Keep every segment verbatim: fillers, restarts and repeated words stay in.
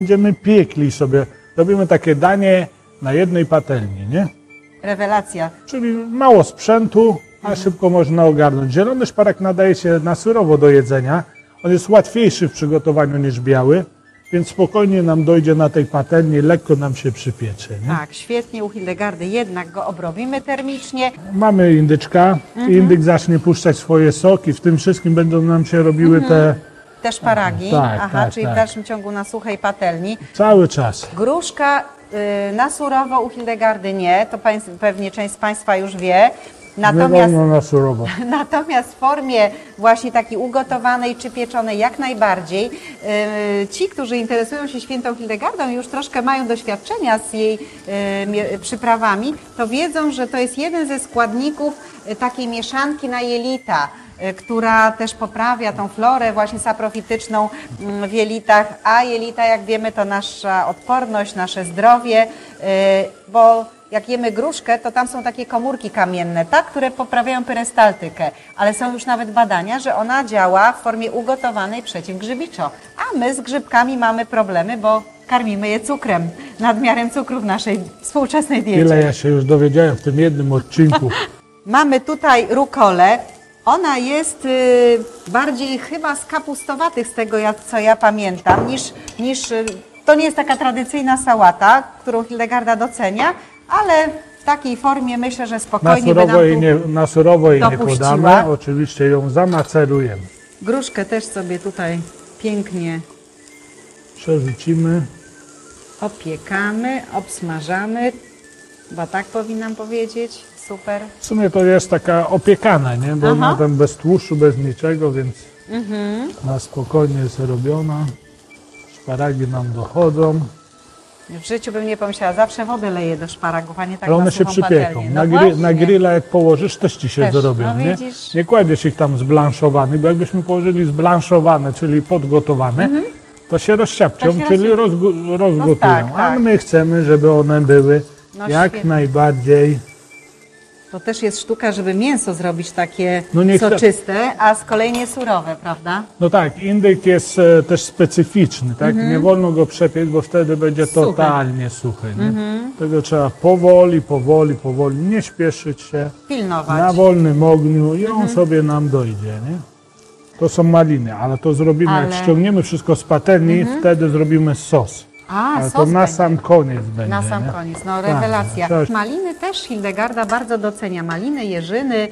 Będziemy piekli sobie, robimy takie danie na jednej patelni, nie? Rewelacja. Czyli mało sprzętu, a mhm. szybko można ogarnąć. Zielony szparag nadaje się na surowo do jedzenia. On jest łatwiejszy w przygotowaniu niż biały, więc spokojnie nam dojdzie na tej patelni, lekko nam się przypiecze. Nie? Tak, świetnie u Hildegardy, jednak go obrobimy termicznie. Mamy indyczka, mhm. indyk zacznie puszczać swoje soki, w tym wszystkim będą nam się robiły mhm. te... Te szparagi, tak, aha, tak, czyli tak. w dalszym ciągu na suchej patelni. Cały czas. Gruszka y, na surowo u Hildegardy nie, to pań, pewnie część z Państwa już wie. Natomiast, nie wolno na surowo. Natomiast w formie właśnie takiej ugotowanej czy pieczonej jak najbardziej. Yy, ci, którzy interesują się świętą Hildegardą i już troszkę mają doświadczenia z jej yy, przyprawami, to wiedzą, że to jest jeden ze składników yy, takiej mieszanki na jelita, yy, która też poprawia tą florę właśnie saprofityczną yy, w jelitach, a jelita, jak wiemy, to nasza odporność, nasze zdrowie, yy, bo jak jemy gruszkę, to tam są takie komórki kamienne, tak, które poprawiają perystaltykę, ale są już nawet badania, że ona działa w formie ugotowanej przeciwgrzybiczo. A my z grzybkami mamy problemy, bo karmimy je cukrem, nadmiarem cukru w naszej współczesnej diecie. Ile ja się już dowiedziałem w tym jednym odcinku. Mamy tutaj rukolę. Ona jest y, bardziej chyba z kapustowatych, z tego ja, co ja pamiętam, niż, niż y, to nie jest taka tradycyjna sałata, którą Hildegarda docenia, ale w takiej formie myślę, że spokojnie na by nam tu nie, Na surowo jej nie dopuściła. podamy, oczywiście ją zamacerujemy. Gruszkę też sobie tutaj pięknie przerzucimy. Opiekamy, obsmażamy, chyba tak powinnam powiedzieć. Super. W sumie to jest taka opiekana, nie? Bo Aha. ona tam bez tłuszczu, bez niczego, więc Mhm. na spokojnie jest robiona. Szparagi nam dochodzą. W życiu bym nie pomyślała, zawsze wodę leję do szparagów, a nie tak Ale na one się suchą przypieką. patelnię. Na, No gry, na właśnie. grilla jak położysz, też ci się Też. zrobią, No nie? widzisz. Nie kładziesz ich tam zblanszowanych, bo jakbyśmy położyli zblanszowane, czyli podgotowane, Mhm. to się rozsiapczą, To się czyli rozsiapczą. rozgo, rozgotują. tak, A tak. my chcemy, żeby one były No jak świetnie. najbardziej. To też jest sztuka, żeby mięso zrobić takie No nie chcę- soczyste, a z kolei nie surowe, prawda? No tak, indyk jest e, też specyficzny, tak? Nie wolno go przepiec, bo wtedy będzie Suchy. totalnie suchy. Nie? Tego trzeba powoli, powoli, powoli, nie śpieszyć się, Pilnować. na wolnym ogniu i on sobie nam dojdzie, nie? To są maliny, ale to zrobimy, Ale- jak ściągniemy wszystko z patelni, wtedy zrobimy sos. A, Ale sos to na będzie. sam koniec będzie, Na sam nie? koniec, no Tak, rewelacja. trzeba- Maliny też Hildegarda bardzo docenia. Maliny, jeżyny,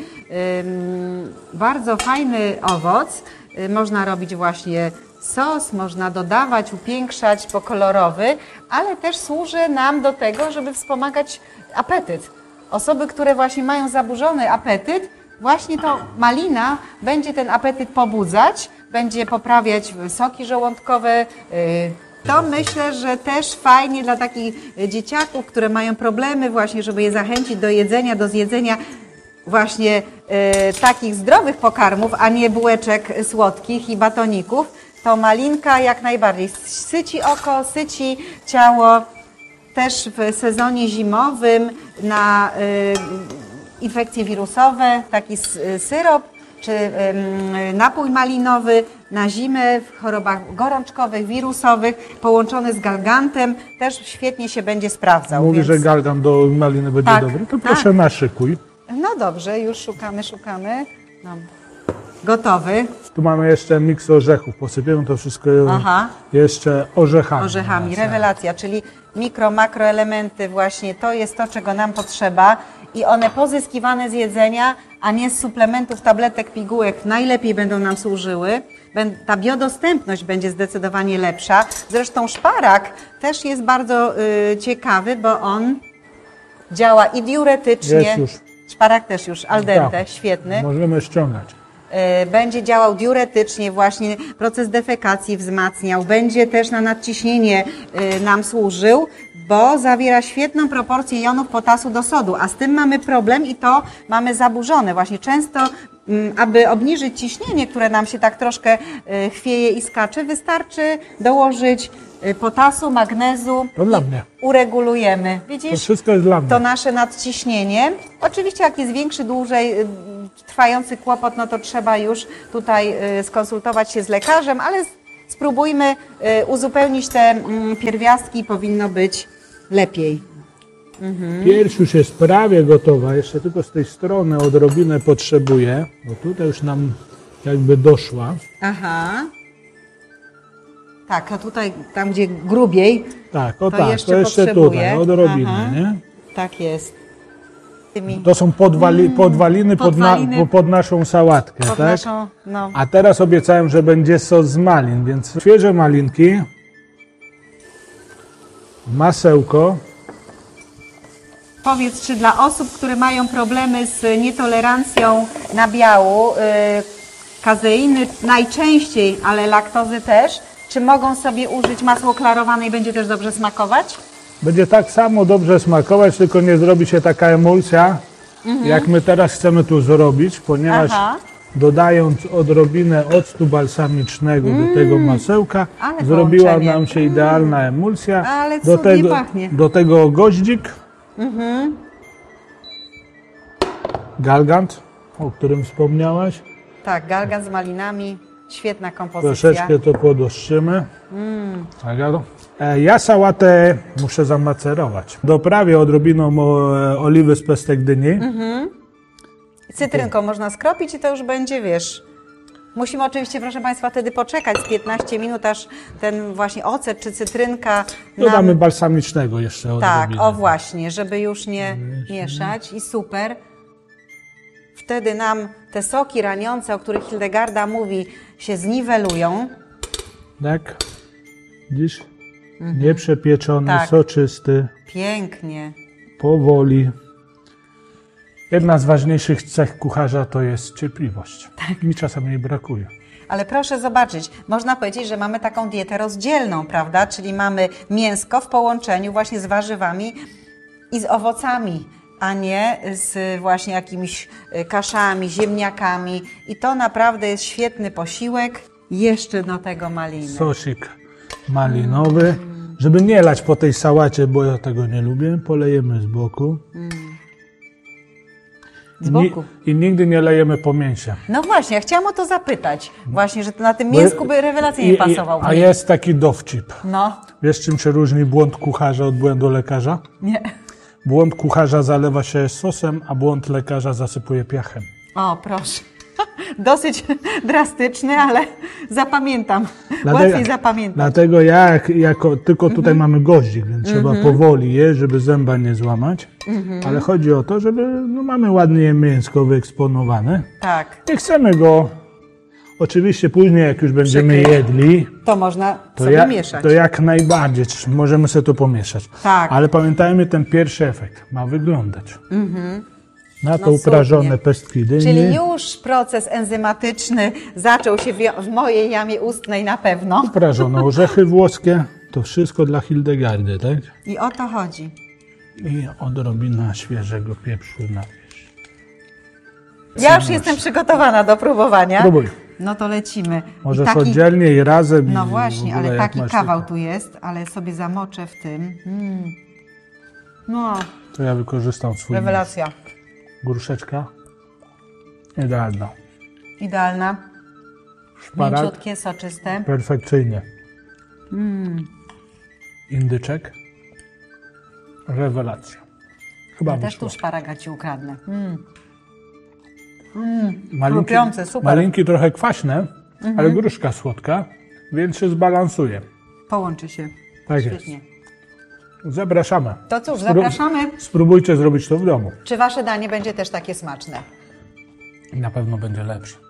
ym, bardzo fajny owoc. Y, można robić właśnie sos, można dodawać, upiększać, pokolorowy, ale też służy nam do tego, żeby wspomagać apetyt. Osoby, które właśnie mają zaburzony apetyt, właśnie to malina będzie ten apetyt pobudzać, będzie poprawiać soki żołądkowe. y, To myślę, że też fajnie dla takich dzieciaków, które mają problemy właśnie, żeby je zachęcić do jedzenia, do zjedzenia właśnie e, takich zdrowych pokarmów, a nie bułeczek słodkich i batoników, to malinka jak najbardziej syci oko, syci ciało. Też w sezonie zimowym na e, infekcje wirusowe taki s- syrop czy em, napój malinowy na zimę w chorobach gorączkowych, wirusowych, połączony z galgantem, też świetnie się będzie sprawdzał. Mówi, więc... że galgan do maliny będzie Tak, dobry, to tak. proszę naszykuj. No dobrze, już szukamy, szukamy. No. Gotowy. Tu mamy jeszcze miks orzechów, posypiemy to wszystko Aha. jeszcze orzechami. Orzechami, Teraz. rewelacja, czyli mikro, makroelementy właśnie, to jest to, czego nam potrzeba i one pozyskiwane z jedzenia, a nie z suplementów, tabletek, pigułek najlepiej będą nam służyły. Bę- Ta biodostępność będzie zdecydowanie lepsza. Zresztą szparag też jest bardzo y, ciekawy, bo on działa i diuretycznie. Jest już. Szparag też już, al dente, Tak. świetny. Możemy ściągać. Y, Będzie działał diuretycznie, właśnie proces defekacji wzmacniał, będzie też na nadciśnienie y, nam służył, bo zawiera świetną proporcję jonów potasu do sodu, a z tym mamy problem i to mamy zaburzone. Właśnie często, mm, aby obniżyć ciśnienie, które nam się tak troszkę y, chwieje i skacze, wystarczy dołożyć y, potasu, magnezu To dla i mnie. uregulujemy. To Widzisz? wszystko jest dla mnie. To nasze nadciśnienie. Oczywiście jak jest większy, dłużej y, trwający kłopot, no to trzeba już tutaj y, skonsultować się z lekarzem, ale z- spróbujmy y, uzupełnić te mm, pierwiastki, powinno być lepiej. Pierś już jest prawie gotowa, jeszcze tylko z tej strony odrobinę potrzebuję, bo tutaj już nam jakby doszła. Aha. Tak, a tutaj, tam gdzie grubiej, Tak, o to tak, jeszcze to jeszcze potrzebuje. tutaj, odrobinę, Aha. nie? tak jest. Tymi, To są podwali, podwaliny, pod, na, podwaliny pod naszą sałatkę, pod tak? naszą, no, A teraz obiecałem, że będzie sos z malin, więc świeże malinki, masełko, Powiedz, czy dla osób, które mają problemy z nietolerancją nabiału, yy, kazeiny najczęściej, ale laktozy też, czy mogą sobie użyć masło klarowane i będzie też dobrze smakować? będzie tak samo dobrze smakować, tylko nie zrobi się taka emulsja, jak my teraz chcemy tu zrobić, ponieważ Aha. dodając odrobinę octu balsamicznego do tego masełka, ale zrobiła połączenie. nam się idealna emulsja. Ale do cudnie tego, pachnie. do tego goździk, galgant, o którym wspomniałaś. Tak, galgan z malinami, świetna kompozycja. Troszeczkę to podoszczymy. Tak, e, Ja sałatę muszę zamacerować. Doprawię odrobiną o- oliwy z pestek dyni. Cytrynką można skropić i to już będzie, wiesz. Musimy oczywiście, proszę Państwa, wtedy poczekać z piętnaście minut, aż ten właśnie ocet czy cytrynka Dodamy nam... balsamicznego jeszcze Tak, odrobinę. o właśnie, żeby już nie mieszać i super. Wtedy nam te soki raniące, o których Hildegarda mówi, się zniwelują. Tak. Dziś nieprzepieczony, Tak. soczysty, Pięknie. powoli. Jedna z ważniejszych cech kucharza to jest cierpliwość. Tak. Mi czasami jej brakuje. Ale proszę zobaczyć, można powiedzieć, że mamy taką dietę rozdzielną, prawda? Czyli mamy mięsko w połączeniu właśnie z warzywami i z owocami, a nie z właśnie jakimiś y, kaszami, ziemniakami. I to naprawdę jest świetny posiłek. Jeszcze do tego maliny. Sosik malinowy. Żeby nie lać po tej sałacie, bo ja tego nie lubię, polejemy z boku. Z boku. I, I nigdy nie lejemy po mięsie. No właśnie, ja chciałam o to zapytać. Właśnie, że to na tym mięsku by rewelacyjnie I- i- pasował. A jest taki dowcip. No, Wiesz, czym się różni błąd kucharza od błędu lekarza? nie. Błąd kucharza zalewa się sosem, a błąd lekarza zasypuje piachem. O, proszę. Dosyć drastyczny, ale zapamiętam. Dlatego- Łatwiej zapamiętać. Dlatego ja, jak, jako, tylko tutaj mamy goździk, więc trzeba powoli jeść, żeby zęba nie złamać. Ale chodzi o to, żeby, no mamy ładnie mięsko wyeksponowane. Tak, Nie chcemy go, oczywiście później jak już będziemy Przykryć. jedli, to można to, sobie ja, mieszać. to jak najbardziej możemy sobie to pomieszać. Tak. Ale pamiętajmy, ten pierwszy efekt ma wyglądać. Na to No uprażone cudnie. pestki dyni. Czyli już proces enzymatyczny zaczął się w- w mojej jamie ustnej na pewno. Uprażone orzechy włoskie. To wszystko dla Hildegardy, tak? I o to chodzi. I odrobina świeżego pieprzu na wierzch. Ja już jestem przygotowana do próbowania. Próbuj. No to lecimy. I Możesz taki- oddzielnie i razem. No i w właśnie, ogóle ale jak taki masz kawał tylko. tu jest, ale sobie zamoczę w tym. Mm. No, To ja wykorzystam swój rewelacja. nóż. Gruszeczka. Idealna. Idealna. Szparak. Mięciutkie, soczyste. Perfekcyjnie. Mm. Indyczek. Rewelacja. Chyba Ja też wyszło. tu szparaga ci ukradnę. Mm. Mm. Malinki, Chrupiące, super. Mhm. malinki trochę kwaśne, ale gruszka słodka, więc się zbalansuje. Połączy się. Tak Świetnie. jest. Zapraszamy. To cóż, Spró- zapraszamy. Spróbujcie zrobić to w domu. Czy wasze danie będzie też takie smaczne? I na pewno będzie lepsze.